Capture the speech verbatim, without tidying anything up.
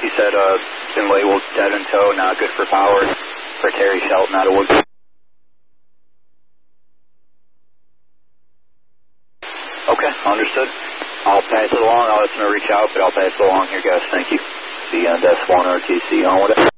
You said uh, been labeled dead in tow, not good for power, for Terry Shelton out of Wood. Okay, understood. I'll pass it along. I'll let you know reach out, but I'll pass it along here, guys. Thank you. The uh, S one R T C on with it.